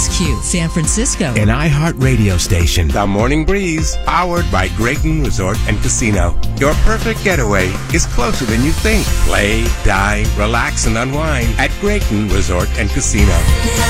KXXQ San Francisco. An iHeart radio station. The Morning Breeze, powered by Grayton Resort and Casino. Your perfect getaway is closer than you think. Play, dine, relax, and unwind at Grayton Resort and Casino.